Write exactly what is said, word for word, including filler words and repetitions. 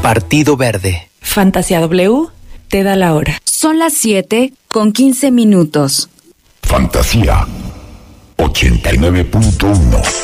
Partido Verde. Fantasía W te da la hora. Son las siete con quince minutos. Fantasía ochenta y nueve punto uno.